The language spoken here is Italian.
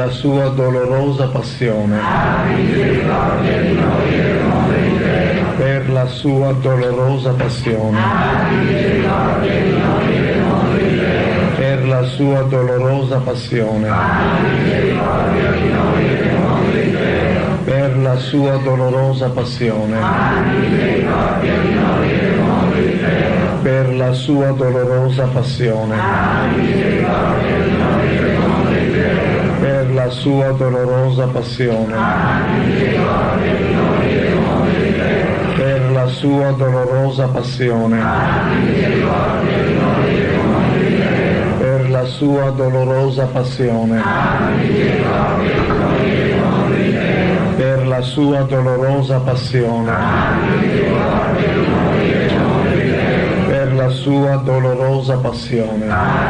la sua dolorosa passione, per la sua dolorosa passione, per la sua dolorosa passione, per la sua dolorosa passione, per la sua dolorosa passione, per la sua dolorosa passione, per la sua dolorosa passione, per la sua dolorosa passione, per la sua dolorosa passione, per la sua dolorosa passione.